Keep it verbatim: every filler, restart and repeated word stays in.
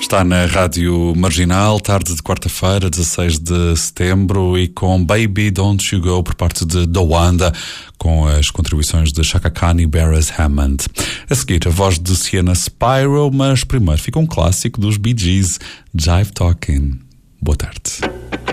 Está na Rádio Marginal, tarde de quarta-feira, dezasseis de setembro, e com Baby Don't You Go por parte de Dawanda, com as contribuições de Chaka Khan e Beres Hammond. A seguir, a voz de Sienna Spyro, mas primeiro fica um clássico dos Bee Gees, Jive Talking. Boa tarde.